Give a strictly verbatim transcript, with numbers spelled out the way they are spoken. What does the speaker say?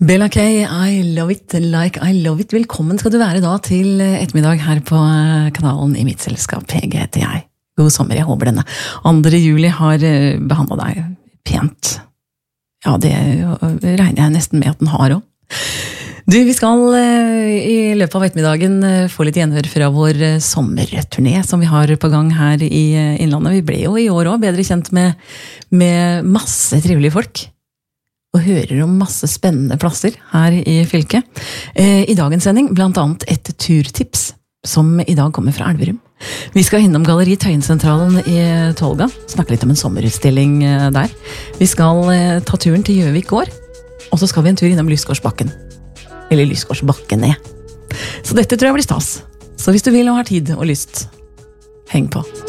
Bella K, I love it like I love it. Velkommen skal du være da til ettermiddag her på kanalen I mitt selskap. P G heter jeg. God sommer, jeg håper denne andre juli har behandlet deg pent. Ja, det regner jeg nesten med at den har også. Du, vi skal i løpet av ettermiddagen få litt gjenhør fra vår sommerturné som vi har på gang her I Innlandet. Vi ble jo I år også bedre kjent med, med masse trivelige folk. Og hører om masse spennende plasser her I fylket. I dagens sending blant annet et turtips som I dag kommer fra Elverum. Vi skal innom Galleri Tøyensentralen I Tolga, snakke litt om en sommerutstilling der. Vi skal ta turen til Gjøvik gård, og så skal vi en tur innom Lysgårdsbakken. Eller Lysgårdsbakkene. Så dette tror jeg blir stas. Så hvis du vil og har tid og lyst, heng på.